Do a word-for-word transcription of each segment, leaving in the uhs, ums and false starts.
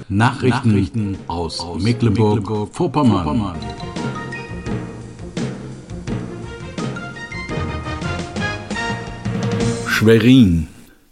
Nachrichten, Nachrichten aus, aus Mecklenburg-Vorpommern. Schwerin.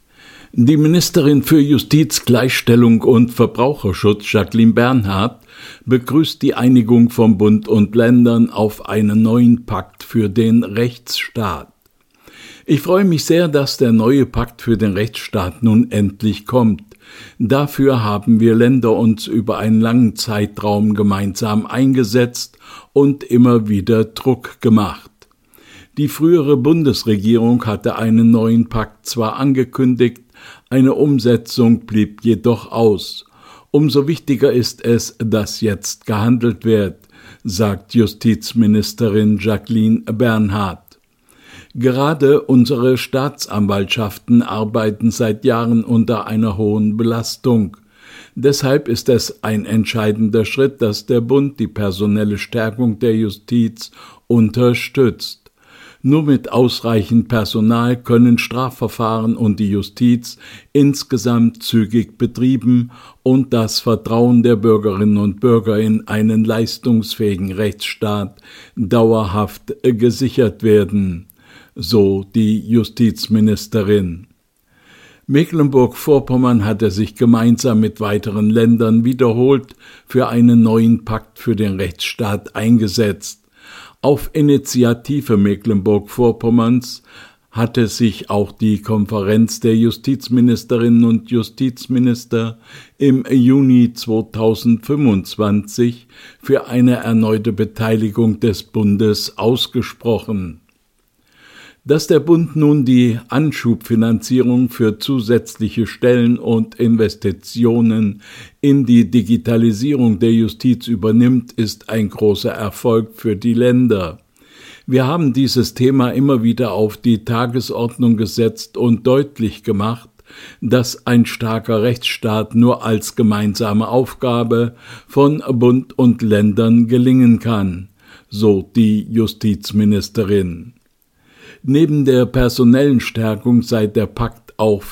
Die Ministerin für Justiz, Gleichstellung und Verbraucherschutz, Jacqueline Bernhard, begrüßt die Einigung von Bund und Ländern auf einen neuen Pakt für den Rechtsstaat. Ich freue mich sehr, dass der neue Pakt für den Rechtsstaat nun endlich kommt. Dafür haben wir Länder uns über einen langen Zeitraum gemeinsam eingesetzt und immer wieder Druck gemacht. Die frühere Bundesregierung hatte einen neuen Pakt zwar angekündigt, eine Umsetzung blieb jedoch aus. Umso wichtiger ist es, dass jetzt gehandelt wird, sagt Justizministerin Jacqueline Bernhard. Gerade unsere Staatsanwaltschaften arbeiten seit Jahren unter einer hohen Belastung. Deshalb ist es ein entscheidender Schritt, dass der Bund die personelle Stärkung der Justiz unterstützt. Nur mit ausreichend Personal können Strafverfahren und die Justiz insgesamt zügig betrieben und das Vertrauen der Bürgerinnen und Bürger in einen leistungsfähigen Rechtsstaat dauerhaft gesichert werden. So die Justizministerin. Mecklenburg-Vorpommern hatte sich gemeinsam mit weiteren Ländern wiederholt für einen neuen Pakt für den Rechtsstaat eingesetzt. Auf Initiative Mecklenburg-Vorpommerns hatte sich auch die Konferenz der Justizministerinnen und Justizminister im Juni zweitausendfünfundzwanzig für eine erneute Beteiligung des Bundes ausgesprochen. Dass der Bund nun die Anschubfinanzierung für zusätzliche Stellen und Investitionen in die Digitalisierung der Justiz übernimmt, ist ein großer Erfolg für die Länder. Wir haben dieses Thema immer wieder auf die Tagesordnung gesetzt und deutlich gemacht, dass ein starker Rechtsstaat nur als gemeinsame Aufgabe von Bund und Ländern gelingen kann, so die Justizministerin. Neben der personellen Stärkung sei der Pakt auch